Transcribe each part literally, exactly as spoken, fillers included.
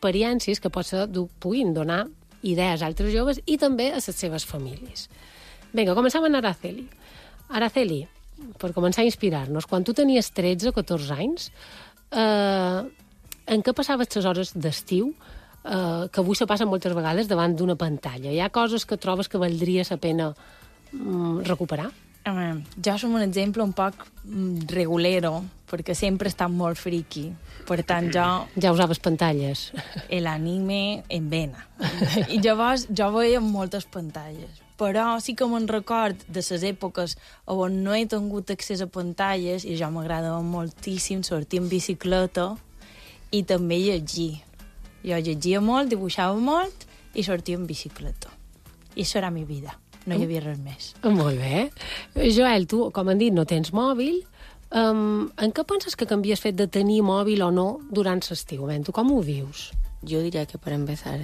experiències que potser puguin donar idees a altres joves i també a les seves famílies. Vinga, comencem amb Araceli. Araceli, per començar a inspirar-nos, quan tu tenies tretze o catorze anys, eh, en què passaves les hores d'estiu, eh, que avui se passen moltes vegades davant d'una pantalla? Hi ha coses que trobes que valdria la pena mm, recuperar? Home, jo som un exemple un poc regulero, perquè sempre he estat molt friqui. Per tant, jo... Ja usaves pantalles. L'anime en vena. I llavors jo veia moltes pantalles. Però sí que me'n record de les èpoques on no he tingut accés a pantalles i jo m'agradava moltíssim sortir en bicicleta i també llegir. Jo llegia molt, dibuixava molt i sortia en bicicleta. I això era la meva vida. No hi havia res més. Molt bé. Joel, tu, com han dit, no tens mòbil. Um, en què penses que canvies fet de tenir mòbil o no durant l'estiu? Tu com ho vius? Yo diría que para empezar,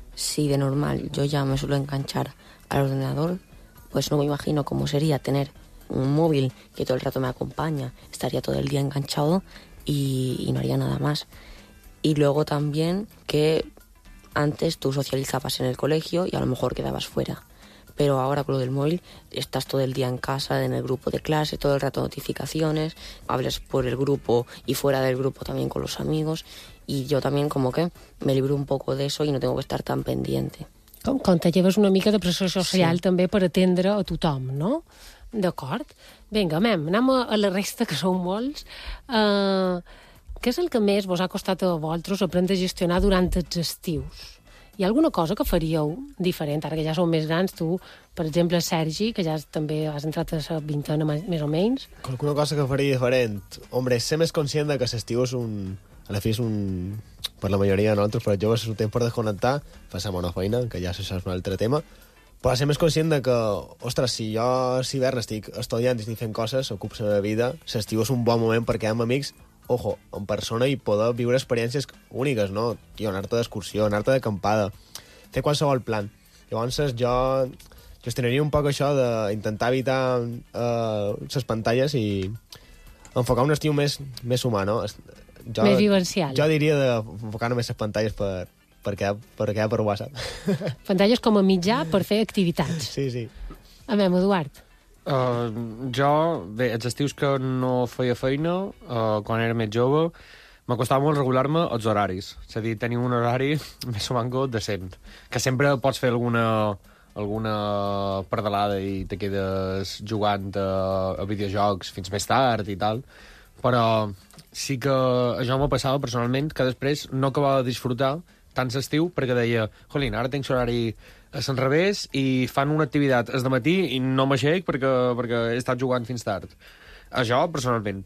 si de normal yo ya me suelo enganchar al ordenador, pues no me imagino cómo sería tener un móvil que todo el rato me acompaña. Estaría todo el día enganchado y, y no haría nada más. Y luego también que antes tú socializabas en el colegio y a lo mejor quedabas fuera. Pero ahora con lo del móvil estás todo el día en casa, en el grupo de clase, todo el rato notificaciones, hablas por el grupo y fuera del grupo también con los amigos, y yo también como que me libro un poco de eso y no tengo que estar tan pendiente. Com, com te lleves una mica de pressió social Sí. també per atendre a tothom, no? D'acord. Vinga, mem, anem a, a la resta, que són molts. Uh, què és el que més vos ha costat a vosaltres aprendre a gestionar durant els estius? Hi ha alguna cosa que faríeu diferent, ara que ja sou més grans, tu, per exemple, Sergi, que ja també has entrat a la vintena més o menys? Alguna cosa que faria diferent? Hombre, ser més conscient de que l'estiu és un... A la fi és un... Per la majoria de nosaltres, per els joves, és un temps per desconnectar, passar una feina, que ja això és un altre tema, però ser més conscient de que, ostres, si jo a l'hivern estic estudiant i estic fent coses, ocupo la meva vida, l'estiu és un bon moment per quedar amb amics, ojo, en persona, i poder viure experiències úniques, no? Tio, anar-te d'excursió, anar-te d'acampada, fer qualsevol plan. Llavors, jo gestionaria un poc això d'intentar evitar eh, les pantalles i enfocar un estiu més, més humà, no? Jo, Més vivencial. Jo diria d'enfocar només les pantalles per, per, quedar, per quedar per WhatsApp. Pantalles com a mitjà per fer activitats. Sí, sí. Amem, Eduard. Uh, jo, bé, els estius que no feia feina, uh, quan era més jove, m'acostava molt regular-me els horaris. És a dir, tenir un horari més o manco decent. Que sempre pots fer alguna, alguna pardalada i te quedes jugant a, a videojocs fins més tard i tal. Però sí que això m'ho passava personalment, que després no acabava de disfrutar tant l'estiu perquè deia, jolín, ara tinc l'horari a l'enrevés i fan una activitat es de matí i no m'aixec perquè, perquè he estat jugant fins tard. Això, personalment.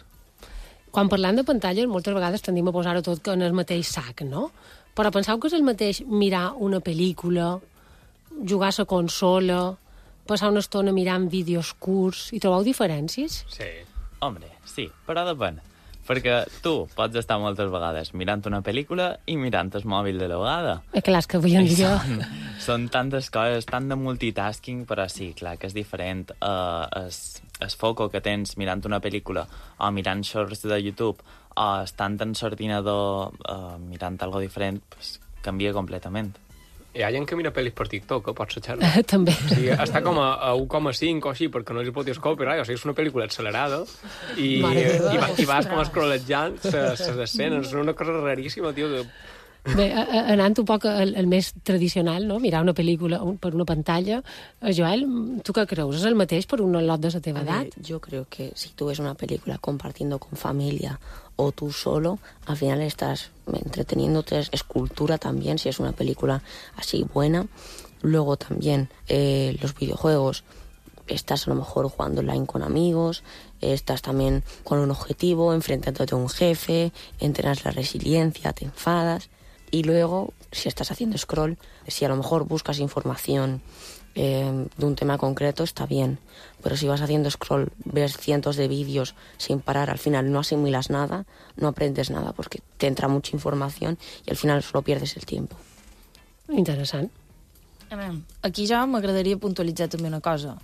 Quan parlant de pantalles, moltes vegades tendim a posar-ho tot en el mateix sac, no? Però penseu que és el mateix mirar una pel·lícula, jugar a la consola, passar una estona mirant vídeos curts, i trobeu diferències? Sí. Hombre, sí, però depèn. Perquè tu pots estar moltes vegades mirant una pel·lícula i mirant el mòbil de la vegada. Eh, clar, és que avui en dia... Són, són tantes coses, tant de multitasking, però sí, clar, que és diferent. Uh, es, es foco que tens mirant una pel·lícula o mirant shorts de YouTube o estant en l'ordinador uh, mirant algo diferent, pues, canvia completament. Hi ha gent que mira pel·lis per TikTok, eh? Pots searchar-la. També. O sigui, està com a, a u coma cinc o així, perquè no els pot dir copyright, o sigui, és una pel·lícula accelerada i, i, va, i vas com escrolejant les escenes. És una cosa raríssima, tio. Que... Bé, anant un poc al, al més tradicional, no? Mirar una pel·lícula per una pantalla. Joel, tu què creus? És el mateix per un lot de la teva edat? Yo creo que si tú ves una película compartiendo con familia o tú solo, al final estás entreteniéndote, es cultura también, si es una película así buena. Luego también eh, los videojuegos, estás a lo mejor jugando online con amigos, estás también con un objetivo, enfrentándote a un jefe, entrenas la resiliencia, te enfadas. Y luego, si estás haciendo scroll, si a lo mejor buscas información eh, de un tema concreto, está bien. Pero si vas haciendo scroll, ves cientos de vídeos sin parar, al final no asimilas nada, no aprendes nada, porque te entra mucha información y al final solo pierdes el tiempo. Interessant. Aquí ja m'agradaria puntualitzar també una cosa.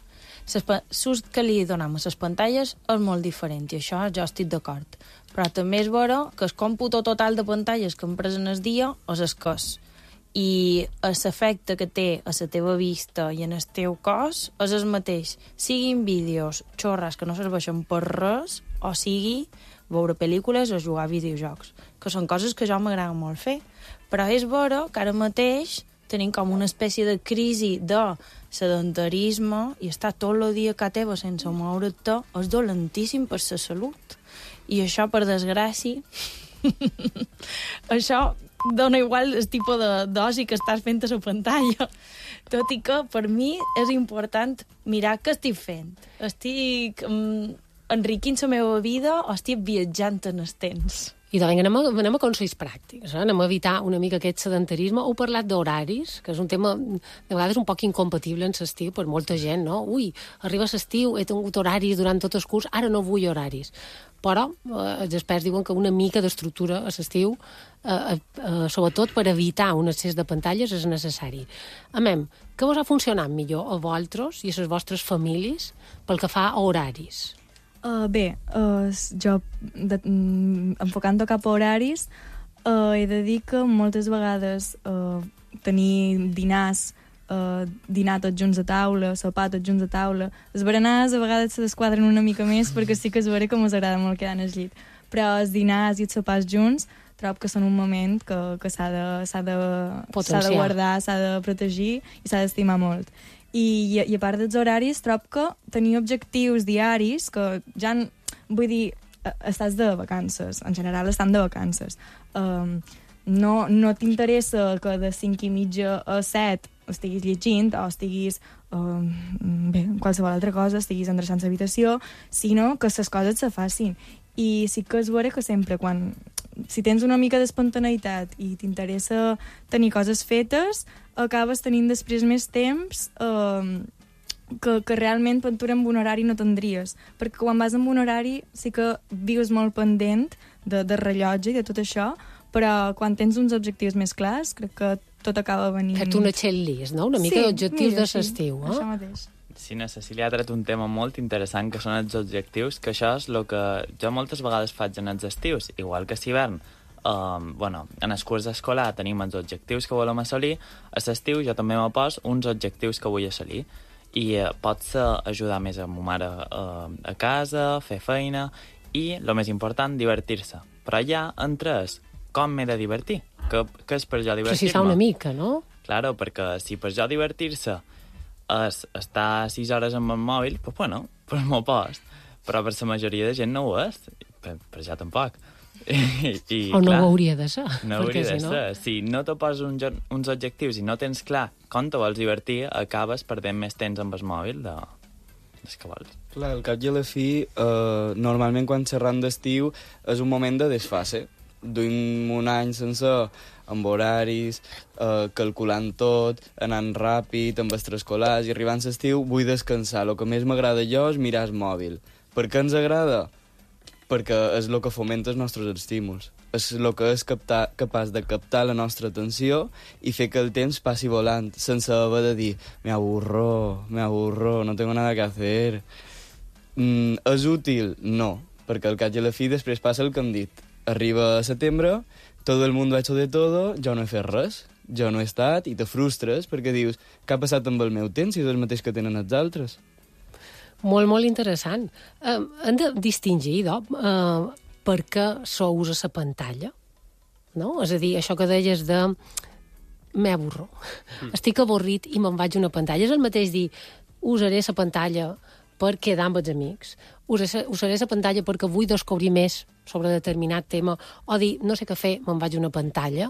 l'ús que li donem a les pantalles és molt diferent, i això jo estic d'acord. Però també és vera que el còmputo total de pantalles que em presen el dia és escàs. I l'efecte que té a la teva vista i en el teu cos és el mateix. Siguin vídeos xorres que no serveixen per res, o sigui veure pel·lícules o jugar a videojocs, que són coses que jo m'agrada molt fer. Però és vera que ara mateix tenim com una espècie de crisi de sedentarisme i estar tot el dia a casa teva sense moure't és dolentíssim per la salut. I això, per desgràcia, això dona igual el tipus d'oci que estàs fent a la pantalla. Tot i que, per mi, és important mirar què estic fent. Estic um, enriquint la meva vida o estic viatjant en el temps? I doncs anem a, anem a consells pràctics, eh? Anem a evitar una mica aquest sedentarisme. Heu parlat d'horaris, que és un tema de vegades un poc incompatible en l'estiu per molta gent, no? Ui, arriba l'estiu, he tingut horaris durant tot el curs, ara no vull horaris. Però eh, els experts diuen que una mica d'estructura a l'estiu, eh, eh, sobretot per evitar un excés de pantalles, és necessari. Amem, què vos ha funcionat millor a vosaltres i a les vostres famílies pel que fa a horaris? Uh, bé, uh, jo, de, mm, enfocant-ho cap a horaris, uh, he de dir que moltes vegades uh, tenir dinars, uh, dinar tots junts a taula, sopar tots junts a taula, els berenars a vegades se desquadren una mica més perquè sí que és vera que mos agrada molt quedar en el llit, però els dinars i els sopars junts trobo que són un moment que, que s'ha de, s'ha de, s'ha de guardar, s'ha de protegir i s'ha d'estimar molt. I, i a part dels horaris, trobo que tenir objectius diaris, que ja, vull dir, estàs de vacances, en general estan de vacances. Um, no no t'interessa que de cinc i mitja a set estiguis llegint o estiguis, um, bé, qualsevol altra cosa, estiguis endreçant l'habitació, sinó que les coses se facin. I sí que és vera que sempre, quan, si tens una mica d'espontaneïtat i t'interessa tenir coses fetes, acabes tenint després més temps eh, que, que realment per tu amb un horari no tindries. Perquè quan vas amb un horari sí que vius molt pendent de, de rellotge i de tot això, però quan tens uns objectius més clars, crec que tot acaba venint... Fet una checklist, no? Una mica sí, d'objectius de l'estiu. Sí, eh? això mateix. Sí, na Cecília ha tret un tema molt interessant, que són els objectius, que això és el que jo moltes vegades faig en els estius, igual que a l'hivern. Um, bueno, en el curs escolar tenim els objectius que volem assolir, a l'estiu jo també me poso uns objectius que vull assolir, i uh, pot ser ajudar més a ma mare uh, a casa, fer feina, i, el més important, divertir-se. Però ja entre és com m'he de divertir, que, que és per jo divertir-me. Precisar una mica, no? Claro, perquè si per jo divertir-se és estar sis hores amb el mòbil, pues bueno, pues m'ho post. Però per la majoria de gent no ho és, per, per jo tampoc. I, i, o no clar, ho hauria de ser. No hauria de si no... ser. Si no te poses un, uns objectius i no tens clar com te vols divertir, acabes perdent més temps amb el mòbil de... des que vols. Clar, al cap i a la fi, eh, normalment quan xerram d'estiu és un moment de desfase. Duim un any sense amb horaris, eh, calculant tot, anant ràpid, amb extraescolars, i arribant a l'estiu vull descansar. El que més m'agrada jo és mirar el mòbil. Per què ens agrada? Perquè és el que fomenta els nostres estímuls. És el que és captar, capaç de captar la nostra atenció i fer que el temps passi volant, sense haver de dir me aburro, me aburro, no tengo nada que hacer. Mm, és útil? No, perquè al cap i a la fi després passa el que hem dit. Arriba a setembre, tot el món ha hecho de todo, jo no he fet res, jo no he estat, i te frustres perquè dius, què ha passat amb el meu temps si és el mateix que tenen els altres? Molt, molt interessant. Uh, hem de distingir, no? Uh, per què sou a la pantalla, no? És a dir, això que deies de m'avorro. Mm. Estic avorrit i me'n vaig a una pantalla. És el mateix dir, usaré la pantalla per quedar amb els amics, usaré la pantalla perquè vull descobrir més sobre determinat tema, o dir, no sé què fer, me'n vaig a una pantalla.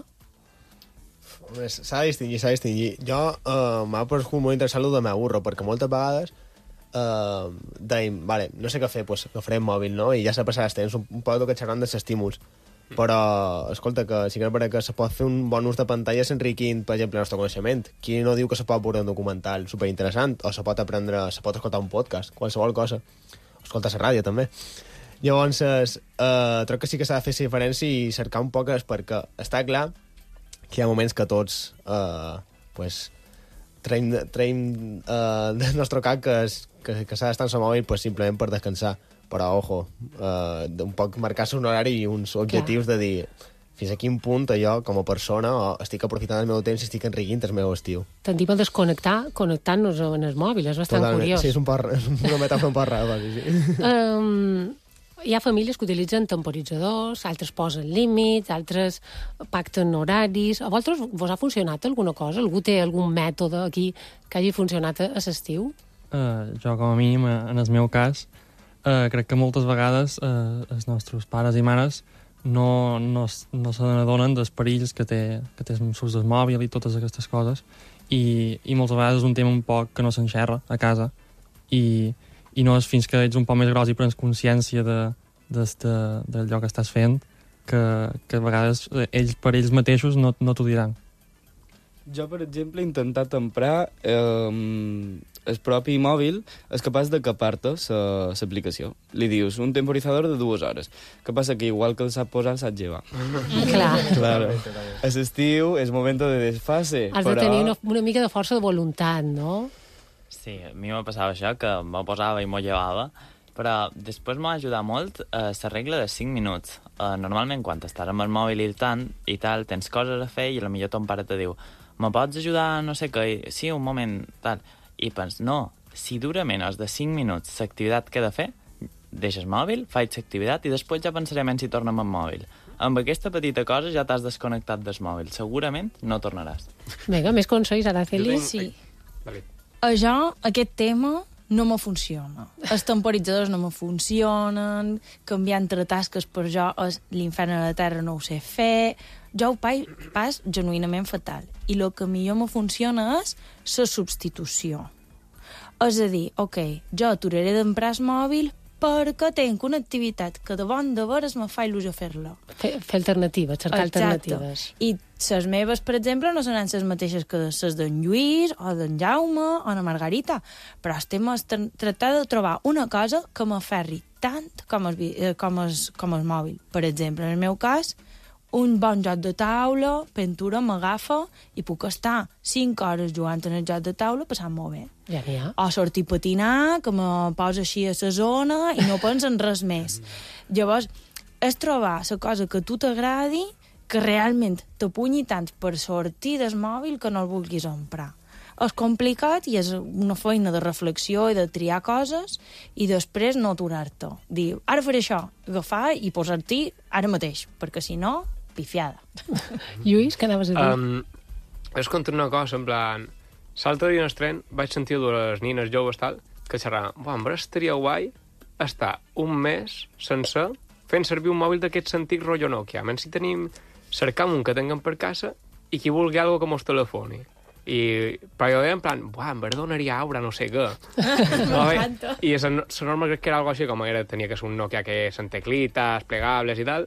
S'ha de distingir, s'ha de distingir. Jo eh, m'ha paregut molt interessant el de m'avorro, perquè moltes vegades eh, deim, vale, no sé què fer, pues, que farem mòbil, no? I ja s'ha passat el temps, un, un poc que xerrant dels estímuls. Però, escolta, que sí que és que se pot fer un bon ús de pantalla s'enriquint, per exemple, el nostre coneixement. Qui no diu que se pot veure un documental superinteressant, o se pot aprendre, se pot escoltar un podcast, qualsevol cosa. Escolta la ràdio, també. Llavors, eh, troc que sí que s'ha de fer la diferència i cercar un poc, perquè està clar que hi ha moments que tots eh, pues, traiem, traiem eh, del nostre cap que, es, que, que s'ha d'estar en el mòbil pues, simplement per descansar. Però, ojo, uh, un poc marcar-se un horari i uns objectius Clar. de dir fins a quin punt jo, com a persona, estic aprofitant el meu temps i estic enriquint el meu estiu. Tendim a desconnectar connectant-nos en el mòbil, és bastant Totalment. curiós. Sí, és, un par, és una metàfora un poc rara. Sí, sí. Um, hi ha famílies que utilitzen temporitzadors, altres posen límits, altres pacten horaris. A vosaltres vos ha funcionat alguna cosa? Algú té algun mètode aquí que hagi funcionat a l'estiu? Uh, jo, com a mínim, en el meu cas, uh, crec que moltes vegades uh, els nostres pares i mares no, no, no se n'adonen dels perills que té, que té l'ús del mòbil i totes aquestes coses, i, i moltes vegades és un tema un poc que no s'enxerra a casa, i, i no és fins que ets un poc més gros i prens consciència de, de, de, d'allò que estàs fent que, que a vegades ells per ells mateixos no, no t'ho diran. Jo, per exemple, he intentat emprar eh, el propi mòbil és capaç de capar-te l'aplicació. Li dius un temporitzador de dues hores. Que passa que igual que el sap posar, el sap llevar. Clar. Claro. A l'estiu és moment de desfase. Has però... de tenir una, una mica de força de voluntat, no? Sí, a mi me passava això, que m'ho posava i m'ho llevava, però després m'ha ajudat molt eh, la regla de cinc minuts. Eh, normalment, quan estàs amb el mòbil i tant, i tal, tens coses a fer i potser ton pare te diu me pots ajudar, no sé què? Sí, un moment, tal. I pens, no, si dura menys de cinc minuts l'activitat que he de fer, deixes mòbil, faig l'activitat i després ja pensarem en si tornem amb mòbil. Amb aquesta petita cosa ja t'has desconnectat del mòbil. Segurament no tornaràs. Vinga, més consells, Araceli? Sí. A jo, aquest tema no me funciona. Els temporitzadors no me funcionen, canviar entre tasques per jo és l'infern a la terra, no ho sé fer. Jo ho pas, pas genuïnament fatal. I el que millor me funciona és la substitució. És a dir, ok, jo aturaré d'emprar el mòbil perquè tinc una activitat que de bon de veres me fa il·lusió fer-la. Fer, fer alternatives, cercar Exacte. alternatives. I les meves, per exemple, no seran les mateixes que les d'en Lluís, o d'en Jaume, o de Margarita, però estem a tractar de trobar una cosa que m'aferri tant com el, com, el, com el mòbil. Per exemple, en el meu cas, un bon joc de taula, pintura, m'agafa i puc estar cinc hores jugant en el joc de taula passant molt bé. Ja n'hi ha. O sortir a patinar, que me posa així a la zona i no penso en res més. Llavors, és trobar la cosa que a tu t'agradi, que realment t'apunyi tant per sortir del mòbil que no el vulguis emprar. És complicat i és una feina de reflexió i de triar coses i després no aturar-te. Dir, ara faré això, agafar i posar-t'hi ara mateix, perquè si no, pifiada. Lluís, què anaves a dir? Um, és contra una cosa, en plan... L'altre dia en el tren vaig sentir de les nines joves tal, que xerraven, buah, en veritat estaria guai estar un mes sense fent servir un mòbil d'aquests antics rotllo Nokia. Menys si tenim... cercam un que tinguem per casa i qui vulgui alguna que mos telefoni. I, però jo deia en plan, buah, en veritat donaria aura, no sé què. No, I la norma crec que era algo així, com era, tenia que ser un Nokia que són teclites, plegables i tal.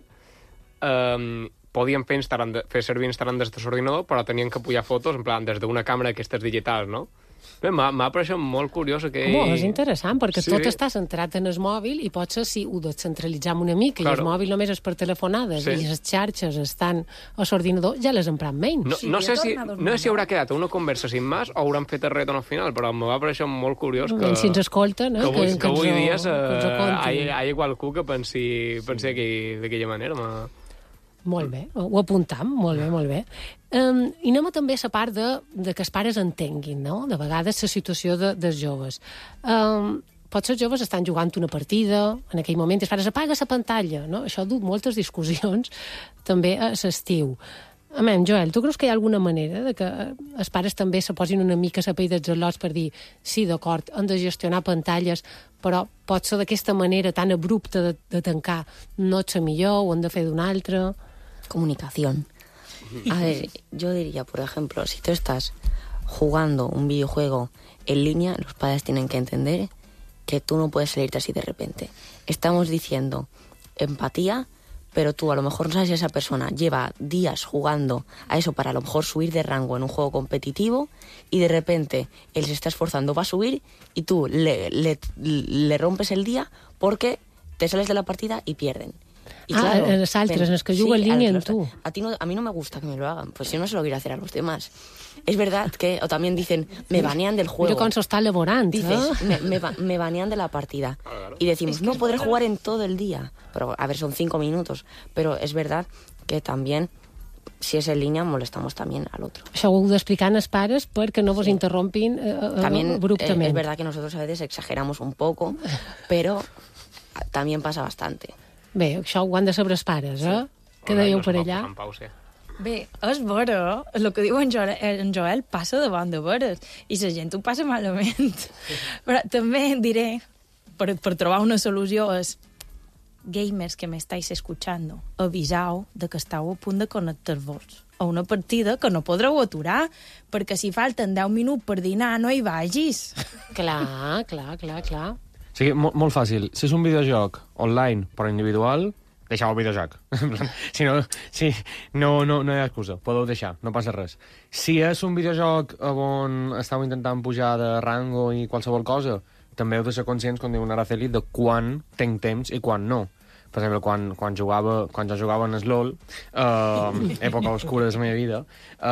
Um, podien fer, fer servir instal·lant des de l'ordinador, però tenien que pujar fotos, en plan, des d'una càmera d'aquestes digitals, no? Bé, m'ha pareixet molt curiós que... Home, és interessant, perquè sí. tot està centrat en el mòbil i potser si ho descentralitzam una mica claro. I el mòbil només és per telefonades sí. I les xarxes estan a l'ordinador, ja les empram menys. No, no, sé si, no sé si haurà quedat una conversa sin més o hauran fet el retorn al final, però m'ha pareixet molt curiós que... Si ens escolten, eh? Que, que, que, que avui dia hi ha qualcú que pensi, pensi d'aquella manera. Ma... Molt bé, ho apuntam, molt bé, molt bé. Um, I anem també a la part de, de que els pares entenguin, no? De vegades la situació de, dels joves. Um, potser els joves estan jugant una partida, en aquell moment els pares apaga la pantalla, no? Això du moltes discussions també a l'estiu. Amém, Joel, tu creus que hi ha alguna manera de que els pares també se posin una mica a la pell dels al·lots per dir sí, d'acord, han de gestionar pantalles, però pot ser d'aquesta manera tan abrupta de, de tancar no és la millor, ho han de fer d'una altra... Comunicación. A ver, yo diría, por ejemplo, si tú estás jugando un videojuego en línea, los padres tienen que entender que tú no puedes salirte así de repente. Estamos diciendo empatía, pero tú a lo mejor no sabes si esa persona lleva días jugando a eso para a lo mejor subir de rango en un juego competitivo y de repente él se está esforzando, va a subir y tú le, le, le rompes el día porque te sales de la partida y pierden. Y Ah, claro, en los altres, en los que juega en línea en tú. A ti no, a mí no me gusta que me lo hagan, pues yo no se lo quiero hacer a los demás. Es verdad que, o también dicen, me banean del juego. Mira com s'ho està elaborant, Dices, eh? me, me, ba- me banean de la partida. Y decimos, no podré jugar en todo el día. Pero, a ver, son cinco minutos. Pero es verdad que también, si es en línea, molestamos también al otro. Això ho heu d'explicar als pares perquè no vos Sí. interrompin eh, eh, También eh, abruptament. es verdad que nosotros a veces exageramos un poco, pero también pasa bastante. Bé, això ho han de saber els pares, eh? Què Online dèieu no per se pot allà? posar en pausa. Bé, és vera, el que diu en Joel, en Joel passa davant de veres, i la gent ho passa malament. Però també diré, per, per trobar una solució, és gamers que m'estáis escuchando, avisau de que estàu a punt de connectar-vos a una partida que no podreu aturar, perquè si falten deu minuts per dinar no hi vagis. Clar, clar, clar, clar. O sigui, molt, molt fàcil. Si és un videojoc online però individual, deixeu el videojoc. si no, si, no, no, no hi ha excusa. Podeu deixar, no passa res. Si és un videojoc on estàu intentant pujar de rango i qualsevol cosa, també heu de ser conscients, com diu Araceli, de quan tinc temps i quan no. Per exemple, quan, quan, jugava, quan jo jugava en el LOL, eh, època oscura de la meva vida,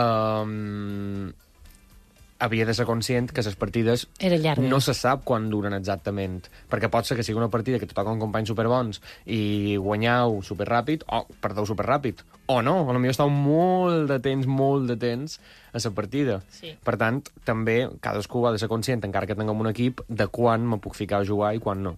eh, havia de ser conscient que les partides Era llarga. no se sap quan duren exactament, perquè pot ser que sigui una partida que te toca un company superbons i guanyau superràpid, o perdeu superràpid, o no, a lo millor estàu molt de temps, molt de temps a la partida. Sí. Per tant, també cadascú ha de ser conscient, encara que tinguem un equip, de quan me puc ficar a jugar i quan no.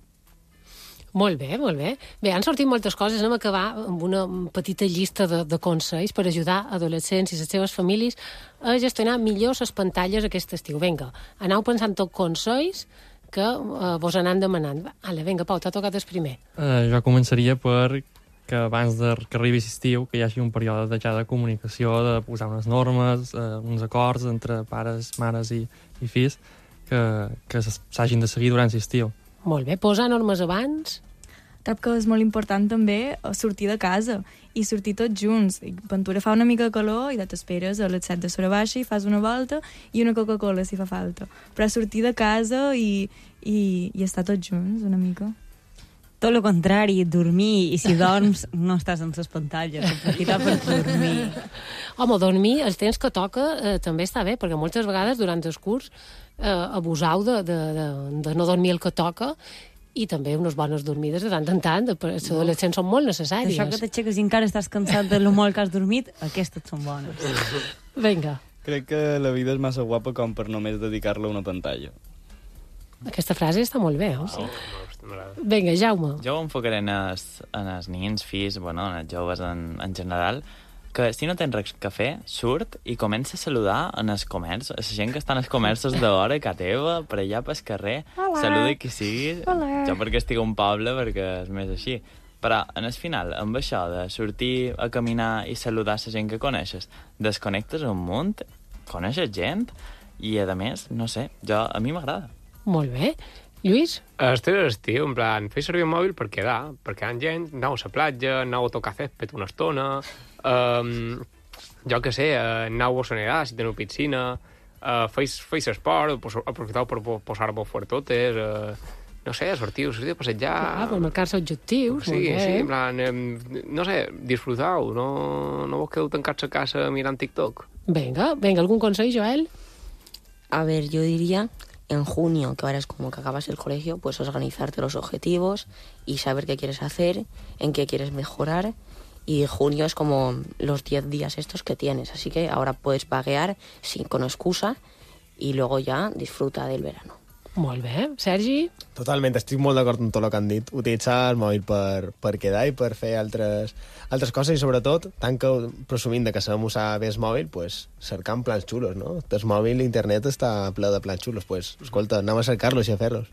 Molt bé, molt bé. Bé, han sortit moltes coses. Anem a acabar amb una petita llista de, de consells per ajudar adolescents i les seves famílies a gestionar millor les pantalles aquest estiu. Vinga, aneu pensant tot consells que eh, vos anant demanant. Ale, vinga, Pau, t'ha tocat el primer. Uh, jo començaria per que abans de que arribi l'estiu que hi hagi un període de, ja de comunicació, de posar unes normes, uh, uns acords entre pares, mares i, i fills que, que s'hagin de seguir durant l'estiu. Molt bé, posar normes abans. Cap que és molt important també eh, sortir de casa i sortir tots junts. I Ventura fa una mica de calor i t'esperes a les set de Sora Baixa i fas una volta i una Coca-Cola si fa falta. Però sortir de casa i, i, i estar tots junts una mica. Tot el contrari, dormir, i si dorms no estàs en les pantalles, aprofitar per dormir. Home, dormir el temps que toca eh, també està bé, perquè moltes vegades durant el curs eh, abusau de, de, de, de no dormir el que toca i també unes bones dormides de tant en tant, les adolescents són molt necessàries. Això que t'aixeques i encara estàs cansat de lo molt que has dormit, aquestes són bones. Vinga, Crec que la vida és massa guapa com per només dedicar-la a una pantalla. aquesta frase està molt bé, eh? Sí. M'agrada. Vinga, Jaume. Jo ho enfocaré en els, en els nens, fills, bueno, en els joves en, en general, que si no tens res que fer, surt i comença a saludar en els comerç, a la gent que està en els comerços d'hora, a casa teva, per allà pel carrer, Hola. saluda qui sigui, Hola. jo perquè estic a un poble, perquè és més així. Però, en el final, amb això de sortir a caminar i saludar la gent que coneixes, desconnectes un munt, coneixes gent, i, a més, no sé, jo, a mi m'agrada. Molt bé. Lluís? Este és l'estiu, en plan, feia servir el mòbil per quedar, per quedar amb gent, anau a la platja, anau a tocar césped una estona, um, jo què sé, uh, anau a sonerar si teniu piscina, uh, feis, feis esport, pos, aprofitau per po- posar-vos fuertotes, uh, no sé, sortiu, sortiu a passejar... Ah, per marcar-se objectius. Sí, molt bé. sí, en plan, eh, no sé, disfrutau, no, no vos quedeu tancats a casa mirant TikTok. Vinga, vinga, algun consell, Joel? A ver, yo diría, en junio, que ahora es como que acabas el colegio, pues organizarte los objetivos y saber qué quieres hacer, en qué quieres mejorar. Y junio es como los diez días estos que tienes. Así que ahora puedes vaguear sin, con excusa y luego ya disfruta del verano. Molt bé. Sergi? Totalment, estic molt d'acord amb tot el que han dit. Utilitzar el mòbil per, per quedar i per fer altres, altres coses i, sobretot, tant que presumint de que sabem usar bé el mòbil, pues, cercant plans xulos, no? El mòbil, l'internet està ple de plans xulos. Pues, escolta, anem a cercar-los i a fer-los.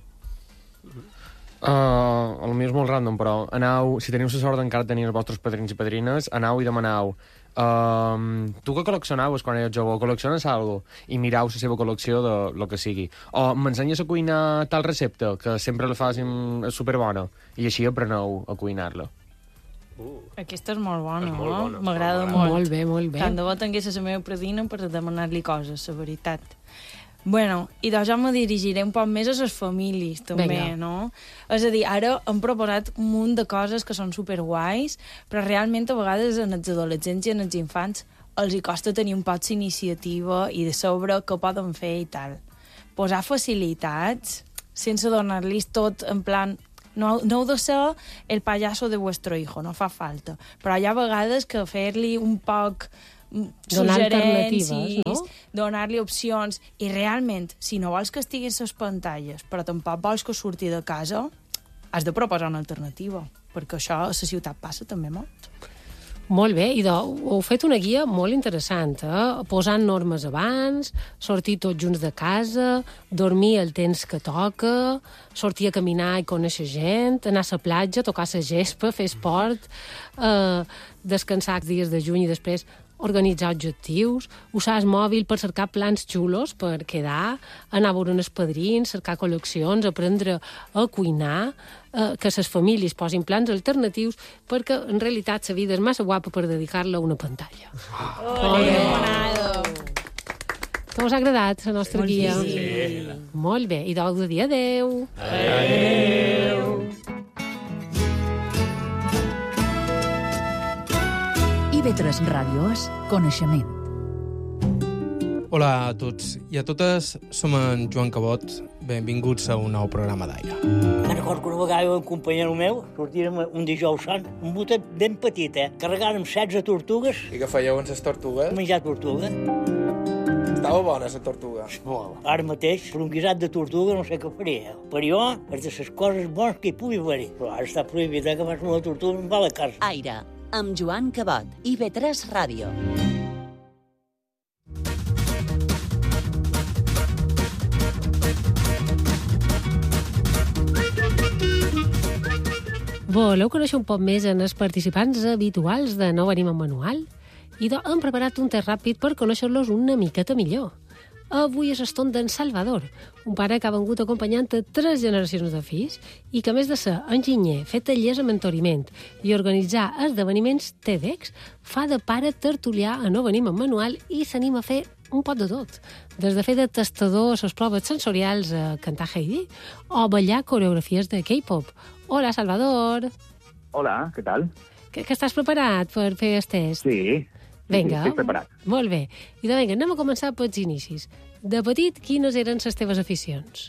Uh, el meu és molt random, però anau, si teniu la sort d'encara tenir els vostres padrins i padrines, anau i demanau uh, tu que col·leccionaves quan eres jove, col·lecciones alguna cosa i mirau la seva col·lecció de lo que sigui, o m'ensenyes a cuinar tal recepta que sempre la fas superbona i així apreneu a cuinar-la. Uh. Aquesta és molt bona, És molt no? bona, M'agrada molt molt. Molt bé, molt bé. Tant de bo tingués la meva predina per demanar-li coses, la veritat. Bueno, i doncs jo me dirigiré un poc més a les famílies, també, Vinga. no? És a dir, ara hem proposat un munt de coses que són superguais, però realment a vegades en els adolescents i en els infants els hi costa tenir un poc d'iniciativa i de sobre què poden fer i tal. Posar facilitats sense donar-los tot en plan... No, no heu de ser el payaso de vuestro hijo, no fa falta. Però hi ha vegades que fer-li un poc Donar suggerències, alternatives, no? donar-li opcions, i realment, si no vols que estiguin les pantalles, però tampoc vols que surti de casa, has de proposar una alternativa, perquè això a la ciutat passa també molt. Molt bé, i heu fet una guia molt interessant, eh? Posant normes abans, sortir tots junts de casa, dormir el temps que toca, sortir a caminar i conèixer gent, anar a la platja, tocar la gespa, fer esport, eh, descansar els dies de juny i després organitzar objectius, usar el mòbil per cercar plans xulos per quedar, anar a veure uns padrins, cercar col·leccions, aprendre a cuinar, eh, que les famílies posin plans alternatius, perquè en realitat la vida és massa guapa per dedicar-la a una pantalla. Oh, molt bé. Que us ha agradat la nostra Molt guia? sí. Molt bé, i doncs de dir adeu. Adeu. I ve tres Ràdio és coneixement. Hola a tots i a totes, som en Joan Cabot. Benvinguts a un nou programa d'Aire. Me'n recordo que una vegada un companyero meu sortírem un dijous sant, un botet ben petit, eh? Carregàrem setze tortugues. I què fèieu amb les tortugues? Menjar tortuga. Estava bona, la tortuga. Molt. Ara mateix, per un guisat de tortuga no sé què faria. Per jo, és de les coses bones que hi pugui haver-hi. Però ara està prohibit, eh, que fas una tortuga en va a la casa. Aire, amb Joan Cabot. I ve tres Ràdio. Voleu conèixer un poc més en els participants habituals de No venim amb manual? I doncs hem preparat un test ràpid per conèixer-los una miqueta millor. Avui és eston d'en Salvador, un pare que ha vengut acompanyant a tres generacions de fills i que, a més de ser enginyer, fer tallers amb mentoriment i organitzar esdeveniments TEDx, fa de pare tertulià a No venim amb manual i s'anima a fer un pot de tot, des de fer de testador a les proves sensorials a cantar Heidi o ballar coreografies de K-pop. Hola, Salvador. Hola, què tal? Que, que estàs preparat per fer el test? Sí, Vinga, sí, estic preparat. Molt bé. I de vinga, anem a començar pels inicis. De petit, quines eren les teves aficions?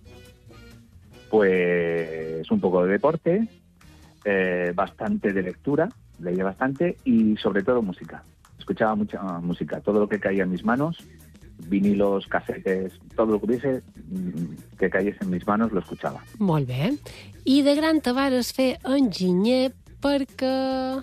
Pues un poco de deporte, eh, bastante de lectura, leía bastante y sobre todo música. Escuchaba mucha música, todo lo que caía en mis manos, vinilos, casetes, todo lo que hubiese que cayese en mis manos lo escuchaba. Molt bé. I de gran te vares fer enginyer perquè...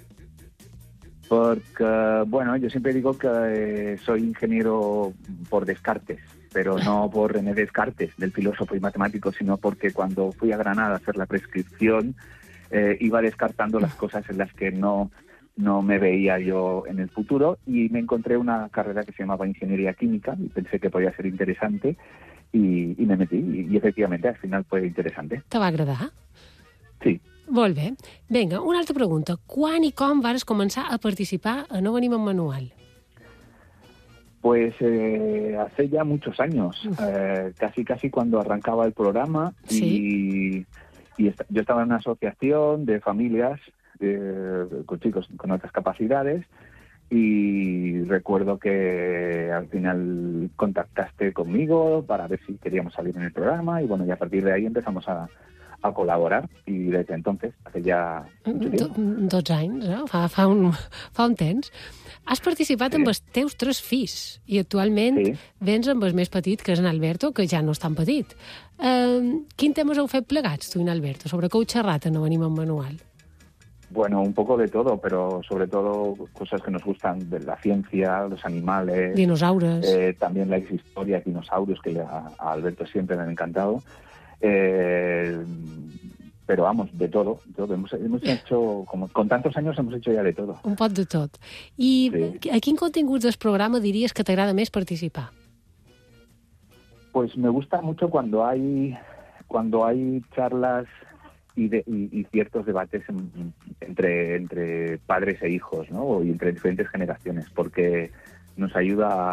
Porque, bueno, yo siempre digo que eh, soy ingeniero por descartes, pero no por René Descartes, del filósofo y matemático, sino porque cuando fui a Granada a hacer la prescripción eh, iba descartando las cosas en las que no, no me veía yo en el futuro y me encontré una carrera que se llamaba Ingeniería Química y pensé que podía ser interesante y, y me metí y, y efectivamente al final fue interesante. Te va agradar? Sí. Molt bé. Vinga, una altra pregunta. Quan i com vares començar a participar a No venim amb manual? Pues eh, hace ya muchos años, eh, casi casi cuando arrancaba el programa y, y est- yo estaba en una asociación de familias eh, con chicos con otras capacidades y recuerdo que al final contactaste conmigo para ver si queríamos salir en el programa y bueno, y a partir de ahí empezamos a a col·laborar i des d'entonces, hace ja mucho tiempo. Do, dotze anys, eh? Fa, fa, un, fa un temps. Has participat sí. amb els teus tres fills i actualment sí. vens amb el més petit, que és en Alberto, que ja no és tan petit. Uh, quin temes heu fet plegats, tu i en Alberto? Sobre què heu xerrat a No venim amb manual? Bueno, un poco de todo, pero sobre todo cosas que nos gustan de la ciencia, los animales. Dinosaurios. Eh, también las historias, dinosaurios, que a, a Alberto siempre me han encantado. Eh, pero vamos, de todo, de todo. Hemos, hemos hecho, como con tantos años hemos hecho ya de todo. Un pot de tot. I sí. a quin contingut del programa diries que t'agrada més participar? Pues me gusta mucho cuando hay cuando hay charlas y, de, y, y ciertos debates en, entre, entre padres e hijos, ¿no? Y entre diferentes generaciones, porque nos ayuda a,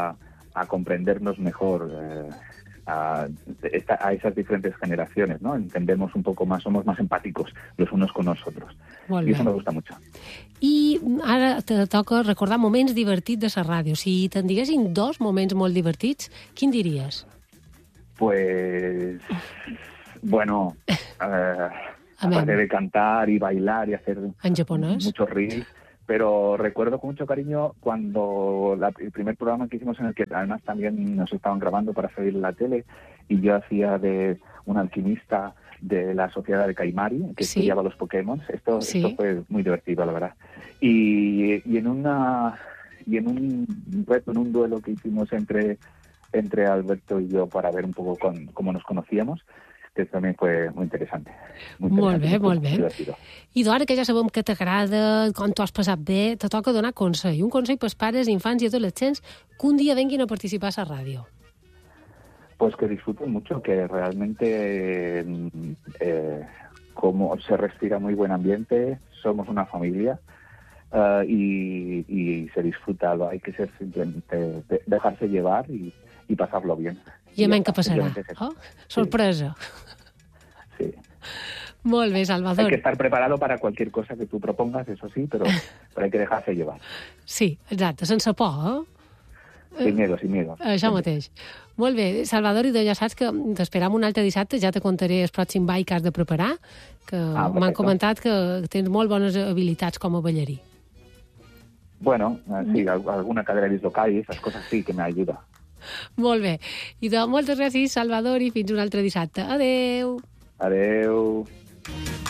a comprendernos mejor eh, a, a esas diferentes generaciones, ¿no? Entendemos un poco más, somos más empáticos los unos con nosotros. Molt I bé. això me gusta mucho. I ara te toca recordar moments divertits de la ràdio. Si te'n diguessin dos moments molt divertits, quin diries? Pues, bueno, eh, aparte de cantar y bailar y hacer en japonés muchos reels, pero recuerdo con mucho cariño cuando la, el primer programa que hicimos, en el que además también nos estaban grabando para salir en la tele, y yo hacía de un alquimista de la sociedad de Kaimari, que Sí. estudiaba los Pokémon. Esto, Sí. esto fue muy divertido, la verdad. Y, y en una y en un reto, en un duelo que hicimos entre entre Alberto y yo para ver un poco con, cómo nos conocíamos, que también fue muy interesante. Muy Molt interesante, bé, molt bé. divertido. I d'ara que ja sabem que t'agrada, com t'ho has passat bé, te toca donar consell. Un consell pels pares, infants i adolescents que un dia venguin a participar a la ràdio. Pues que disfruten mucho, que realmente eh, como se respira muy buen ambiente, somos una familia uh, y, y se disfruta. Hay que ser simplemente de, dejarse llevar y, y pasarlo bien. I amén ya que está, passarà. simplemente es eso. Oh, sorpresa. Sí. Molt bé, Hay Salvador. que estar preparado para cualquier cosa que tú propongas, eso sí, pero, pero hay que dejarse llevar. Sí, exacte, sense por, eh? Sin miedo, sin miedo. Això mateix. Molt bé, Salvador, i ja saps que t'esperam un altre dissabte, ja te contaré el pròxim ball que has de preparar, que Ah, m'han perfecto. comentat que tens molt bones habilitats com a ballarí. Bueno, eh, sí, al- alguna cadera dislocal y esas cosas sí que me ayuda. Molt bé. I de moltes gràcies, Salvador, i fins un altre dissabte. Adeu. Adeu.